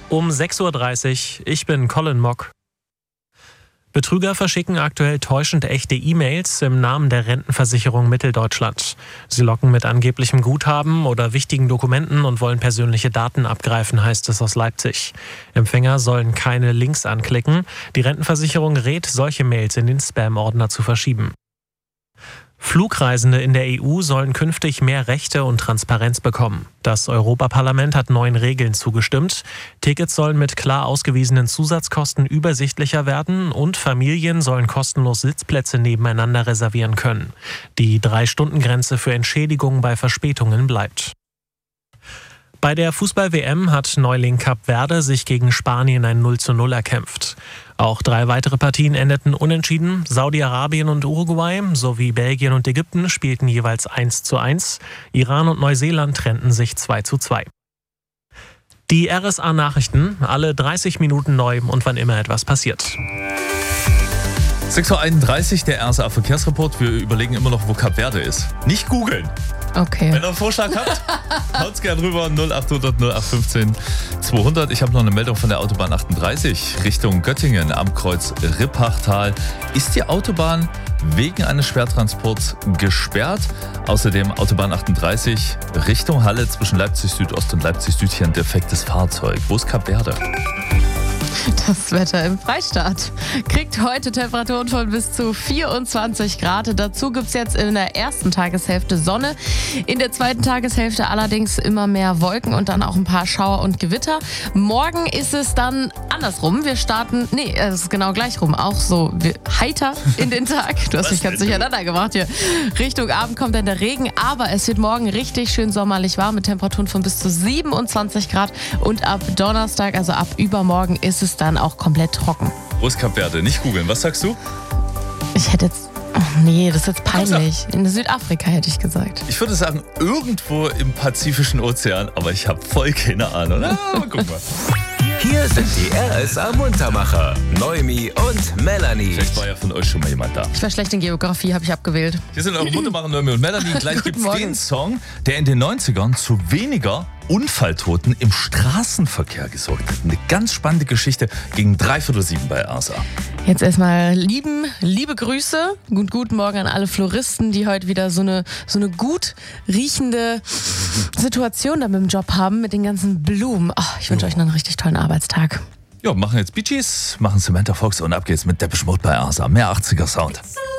Um 6.30 Uhr, ich bin Colin Mock. Betrüger verschicken aktuell täuschend echte E-Mails im Namen der Rentenversicherung Mitteldeutschland. Sie locken mit angeblichem Guthaben oder wichtigen Dokumenten und wollen persönliche Daten abgreifen, heißt es aus Leipzig. Empfänger sollen keine Links anklicken. Die Rentenversicherung rät, solche Mails in den Spam-Ordner zu verschieben. Flugreisende in der EU sollen künftig mehr Rechte und Transparenz bekommen. Das Europaparlament hat neuen Regeln zugestimmt. Tickets sollen mit klar ausgewiesenen Zusatzkosten übersichtlicher werden und Familien sollen kostenlos Sitzplätze nebeneinander reservieren können. Die 3-Stunden-Grenze für Entschädigungen bei Verspätungen bleibt. Bei der Fußball-WM hat Neuling Kap Verde sich gegen Spanien ein 0:0 erkämpft. Auch 3 weitere Partien endeten unentschieden. Saudi-Arabien und Uruguay sowie Belgien und Ägypten spielten jeweils 1:1. Iran und Neuseeland trennten sich 2:2. Die RSA-Nachrichten, alle 30 Minuten neu und wann immer etwas passiert. 6.31 Uhr, der RSA-Verkehrsreport. Wir überlegen immer noch, wo Kap Verde ist. Nicht googeln. Okay. Wenn ihr einen Vorschlag habt, haut's gerne rüber. 0800 0815 200. Ich habe noch eine Meldung von der Autobahn 38 Richtung Göttingen am Kreuz Rippachtal. Ist die Autobahn wegen eines Schwertransports gesperrt? Außerdem Autobahn 38 Richtung Halle zwischen Leipzig Südost und Leipzig Süd hier ein defektes Fahrzeug. Wo ist Kap Verde? Das Wetter im Freistaat kriegt heute Temperaturen von bis zu 24 Grad. Dazu gibt es jetzt in der ersten Tageshälfte Sonne. In der zweiten Tageshälfte allerdings immer mehr Wolken und dann auch ein paar Schauer und Gewitter. Morgen ist es dann andersrum. Wir starten, es ist genau gleich rum. Auch so heiter in den Tag. Du hast mich ganz durcheinander gemacht hier. Richtung Abend kommt dann der Regen, aber es wird morgen richtig schön sommerlich warm mit Temperaturen von bis zu 27 Grad. Und ab Donnerstag, also ab übermorgen, ist es dann auch komplett trocken. Wo ist Kap Verde? Nicht googeln. Was sagst du? Ich hätte jetzt... Oh nee, das ist jetzt peinlich. In Südafrika hätte ich gesagt. Ich würde sagen, irgendwo im Pazifischen Ozean, aber ich habe voll keine Ahnung. Guck mal. Hier sind die RSA-Muntermacher, Noemi und Melanie. Vielleicht war ja von euch schon mal jemand da. Ich war schlecht in Geografie, habe ich abgewählt. Hier sind eure Muntermacher, Noemi und Melanie. Gleich gibt es den Song, der in den 90ern zu weniger Unfalltoten im Straßenverkehr gesorgt hat. Eine ganz spannende Geschichte gegen 6:45 bei RSA. Jetzt erstmal liebe Grüße und guten Morgen an alle Floristen, die heute wieder so eine gut riechende Situation da mit dem Job haben, mit den ganzen Blumen. Ich wünsche euch noch einen richtig tollen Arbeitstag. Ja, machen jetzt Bee Gees, machen Samantha Fox und ab geht's mit Depeche Mode bei RSA. Mehr 80er Sound.